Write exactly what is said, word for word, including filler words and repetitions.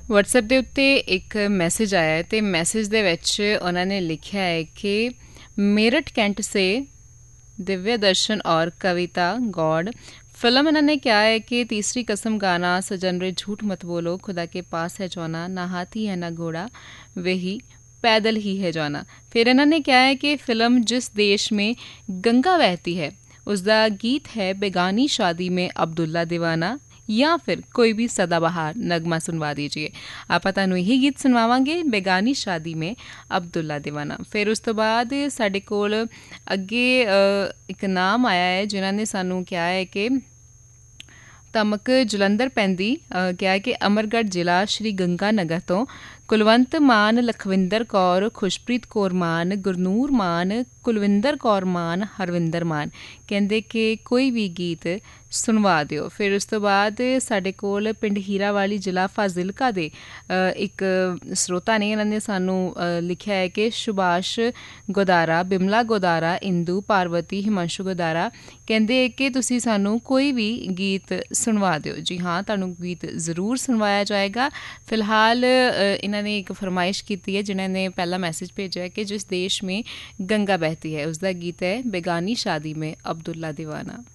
WhatsApp ਦੇ ਉੱਤੇ ਇੱਕ ਮੈਸੇਜ ਆਇਆ ਹੈ ਤੇ ਮੈਸੇਜ ਦੇ ਵਿੱਚ ਉਹਨਾਂ ਨੇ ਲਿਖਿਆ ਹੈ ਕਿ मेरठ कैंट से दिव्य दर्शन और कविता गॉड फिल्म इन्होंने क्या है कि तीसरी कसम गाना सजन रे झूठ मत बोलो खुदा के पास है जाना ना हाथी है ना घोड़ा वही पैदल ही है जाना। फिर इन्होंने क्या है कि फिल्म जिस देश में गंगा बहती है उसका गीत है बेगानी शादी में अब्दुल्ला दीवाना या फिर कोई भी सदाबहार नगमा सुनवा दीजिए। आप तुहानूं यही गीत सुनवावांगे बेगानी शादी में अब्दुल्ला दीवाना। फिर उस तो बाद साडे कोल अगे एक नाम आया है जिन्हां ने सानूं कहा है कि तमक जलंधर पैंदी क्या है कि अमरगढ़ जिला श्री गंगा नगर तो कुलवंत मान लखविंदर कौर खुशप्रीत कौर मान गुरनूर मान कुलविंदर कौर मान हरविंदर मान कहते कि कोई भी गीत सुनवा दिओ। फिर उस तो बाद साडे कोल पिंड हीरा वाली जिला फाजिलका दे एक स्रोता ने इन्होंने सानू लिखा है कि सुभाष गोदारा बिमला गोदारा इंदू पार्वती हिमांशु गोदारा कहते कि तुसी सानू कोई भी गीत सुनवा दिओ। जी हाँ, तुहानू गीत ज़रूर सुनवाया जाएगा। फिलहाल इन्होंने एक फरमाइश की है जिन्होंने पहला मैसेज भेजा है कि जिस देश में गंगा बहती है उसका गीत है बेगानी शादी में अब्दुल्ला दीवाना।